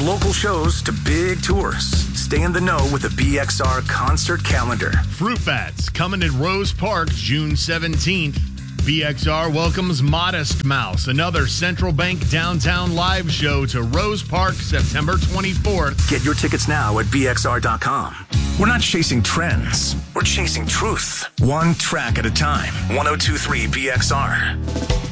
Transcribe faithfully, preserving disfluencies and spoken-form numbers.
local shows to big tours. Stay in the know with the B X R concert calendar. Fruit Bats coming in Rose Park June seventeenth. B X R welcomes Modest Mouse, another Central Bank Downtown live show to Rose Park September twenty-fourth. Get your tickets now at B X R dot com. We're not chasing trends. We're chasing truth. One track at a time. one oh two point three B X R.